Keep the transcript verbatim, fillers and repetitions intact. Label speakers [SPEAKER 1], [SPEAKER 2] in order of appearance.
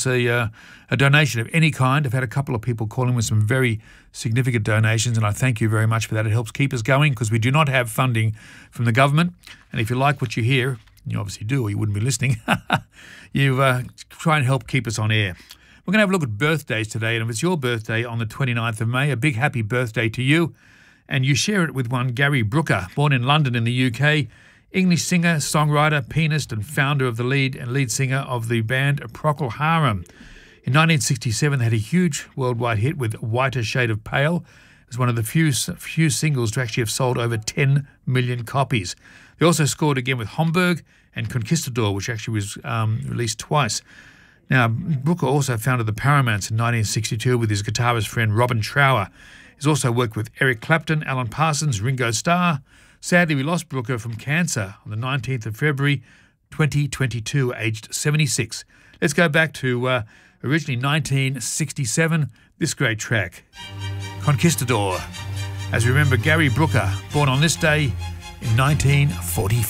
[SPEAKER 1] us a, uh, a donation of any kind. I've had a couple of people calling with some very significant donations, and I thank you very much for that. It helps keep us going because we do not have funding from the government. And if you like what you hear, you obviously do or you wouldn't be listening, you uh, try and help keep us on air. We're going to have a look at birthdays today, and if it's your birthday on the twenty-ninth of May, a big happy birthday to you. And you share it with one Gary Brooker, born in London in the U K, English singer, songwriter, pianist and founder of the lead and lead singer of the band Procol Harum. In nineteen sixty-seven, they had a huge worldwide hit with Whiter Shade of Pale. It was one of the few, few singles to actually have sold over ten million copies. They also scored again with Homburg and Conquistador, which actually was um, released twice. Now, Brooker also founded the Paramounts in nineteen sixty-two with his guitarist friend Robin Trower. He's also worked with Eric Clapton, Alan Parsons, Ringo Starr. Sadly, we lost Brooker from cancer on the nineteenth of February, twenty twenty-two, aged seventy-six. Let's go back to uh, originally nineteen sixty-seven, this great track, Conquistador. As we remember Gary Brooker, born on this day in nineteen forty-four.